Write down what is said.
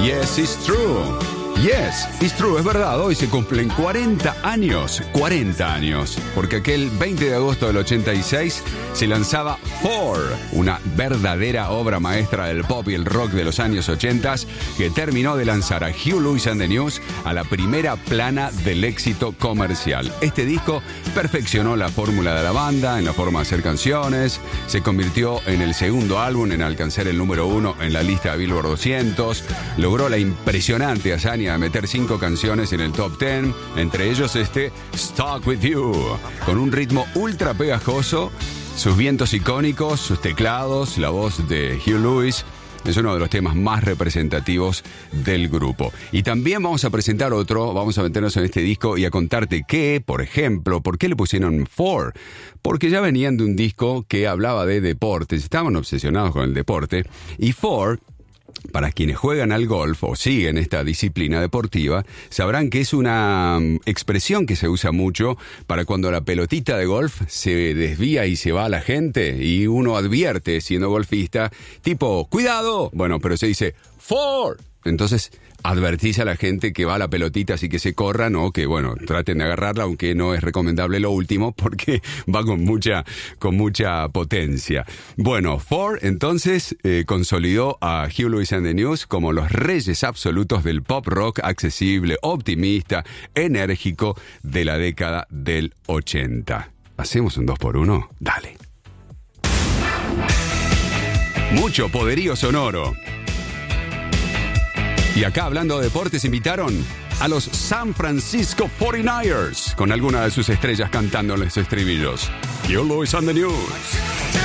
Yes, it's true. Yes, it's true, es verdad, hoy se cumplen 40 años, porque aquel 20 de agosto del 86 se lanzaba Four, una verdadera obra maestra del pop y el rock de los años 80, que terminó de lanzar a Huey Lewis and the News a la primera plana del éxito comercial. Este disco perfeccionó la fórmula de la banda en la forma de hacer canciones, se convirtió en el segundo álbum en alcanzar el número 1 en la lista de Billboard 200, logró la impresionante hazaña de meter 5 canciones en el top 10, entre ellos Stuck With You, con un ritmo ultra pegajoso, sus vientos icónicos, sus teclados, la voz de Huey Lewis. Es uno de los temas más representativos del grupo. Y también vamos a presentar otro, vamos a meternos en este disco y a contarte que, por ejemplo, ¿por qué le pusieron Four? Porque ya venían de un disco que hablaba de deportes, estaban obsesionados con el deporte, y Four, para quienes juegan al golf o siguen esta disciplina deportiva, sabrán que es una expresión que se usa mucho para cuando la pelotita de golf se desvía y se va a la gente y uno advierte, siendo golfista, tipo, ¡cuidado! Bueno, pero se dice, ¡Four! Entonces advertís a la gente que va la pelotita, así que se corran o que, bueno, traten de agarrarla, aunque no es recomendable lo último porque va con mucha potencia. Bueno, Four entonces consolidó a Huey Lewis and the News como los reyes absolutos del pop rock accesible, optimista, enérgico de la década del 80. ¿Hacemos un 2x1? Dale. Mucho poderío sonoro. Y acá, hablando de deportes, invitaron a los San Francisco 49ers con alguna de sus estrellas cantando en los estribillos. Huey Lewis and the News.